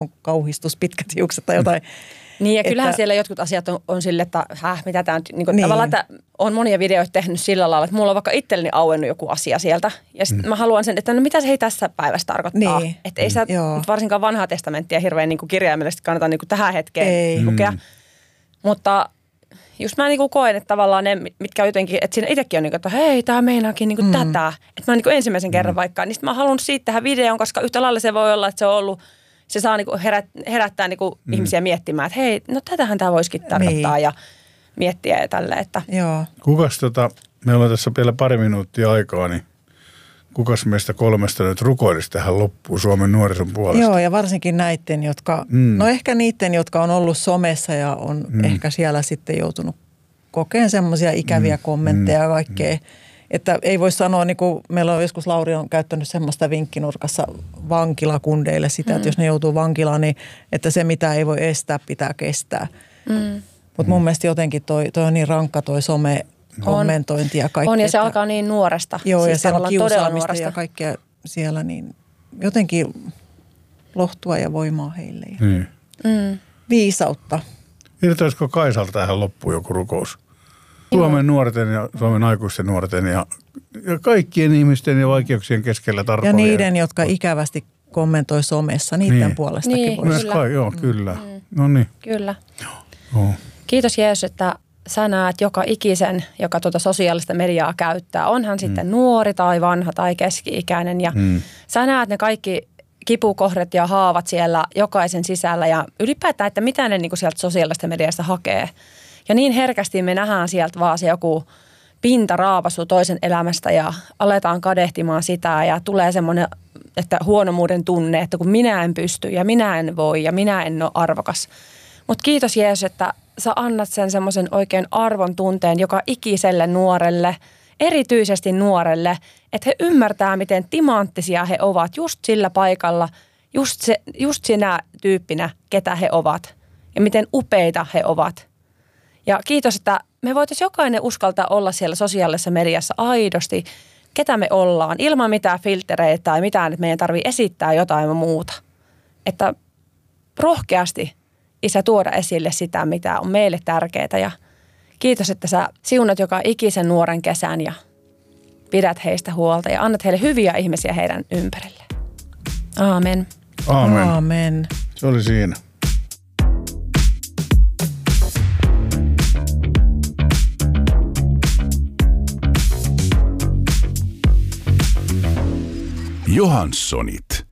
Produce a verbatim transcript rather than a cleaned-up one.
kauhistus, pitkät hiukset tai jotain. Niin ja kyllähän että, siellä jotkut asiat on, on sille, että häh, mitä tämä niin niin. tavallaan, että on monia videoita tehnyt sillä lailla, että mulla on vaikka itselleni auennut joku asia sieltä. Ja sitten mm. mä haluan sen, että no mitä se ei tässä päivässä tarkoittaa. Niin. Että ei sitä mm. varsinkaan vanhaa testamenttia hirveän niin kuin kirjaimellisesti kannata niin kuin tähän hetkeen ei. lukea. Mm. Mutta just mä niin kuin koen, että tavallaan ne, mitkä jotenkin, että siinä itsekin on niin kuin, että hei, tämä meinaakin niin kuin mm. tätä. Että mä niin kuin ensimmäisen kerran mm. vaikka, niin sitten mä haluan siitä tehdä videon, koska yhtä lailla se voi olla, että se on ollut, se saa niin kuin herät, herättää niin kuin mm. ihmisiä miettimään, että hei, no tätähän tämä voisikin tarkoittaa niin. ja miettiä ja tälle, että. Joo. Kukas tota, meillä on tässä vielä pari minuuttia aikaa, niin kukas meistä kolmesta nyt rukoilisi tähän loppuun Suomen nuorison puolesta? Joo, ja varsinkin näiden, jotka, mm. no ehkä niiden, jotka on ollut somessa ja on mm. ehkä siellä sitten joutunut kokeen semmoisia ikäviä mm. kommentteja ja kaikkea. Mm. Että ei voi sanoa, niin kuin meillä on joskus Lauri on käyttänyt semmoista vinkkinurkassa vankilakundeille sitä, mm. että jos ne joutuu vankilaan, niin että se mitä ei voi estää, pitää kestää. Mm. Mutta mun mielestä jotenkin toi, toi on niin rankka toi some kommentointi ja kaikki. On ja se että, alkaa niin nuoresta. Joo siis ja siellä on kiusaamista ja kaikkea siellä, niin jotenkin lohtua ja voimaa heille. Ja niin. mm. viisautta. Irtoisiko Kaisalta tähän loppuun joku rukous? Suomen nuorten ja Suomen aikuisten nuorten ja, ja kaikkien ihmisten ja vaikeuksien keskellä tarkoittaa. Ja niiden, jotka ikävästi kommentoi somessa, niiden niin. puolestakin niin, voisi. Myös kai, joo, kyllä. Mm. No niin. Kyllä. Joo. Kiitos Jeesus, että sä näet joka ikisen, joka tuota sosiaalista mediaa käyttää. Onhan mm. sitten nuori tai vanha tai keski-ikäinen. Ja mm. sä näet ne kaikki kipukohdat ja haavat siellä jokaisen sisällä ja ylipäätään, että mitä ne niin kuin sieltä sosiaalista mediasta hakee. Ja niin herkästi me nähdään sieltä vaan se joku pintaraapasu toisen elämästä ja aletaan kadehtimaan sitä ja tulee semmoinen, että huonomuuden tunne, että kun minä en pysty ja minä en voi ja minä en ole arvokas. Mutta kiitos Jeesus, että sä annat sen semmoisen oikein arvon tunteen joka ikiselle nuorelle, erityisesti nuorelle, että he ymmärtää, miten timanttisia he ovat just sillä paikalla, just, se, just sinä tyyppinä, ketä he ovat ja miten upeita he ovat. Ja kiitos, että me voitaisiin jokainen uskaltaa olla siellä sosiaalisessa mediassa aidosti, ketä me ollaan, ilman mitään filtereitä tai mitään, että meidän tarvitsee esittää jotain muuta. Että rohkeasti, Isä, tuoda esille sitä, mitä on meille tärkeää. Ja kiitos, että sä siunat joka ikisen nuoren kesän ja pidät heistä huolta ja annat heille hyviä ihmisiä heidän ympärille. Aamen. Aamen. Aamen. Se oli siinä. Johanssonit.